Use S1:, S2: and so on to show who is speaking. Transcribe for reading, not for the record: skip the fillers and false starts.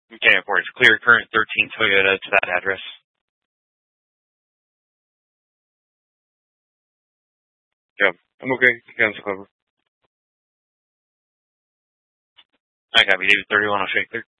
S1: Okay, of course. Clear current 13 Toyota to that address. Yeah, I'm okay. Cancel cover. I copy. David 31 on Shake 13.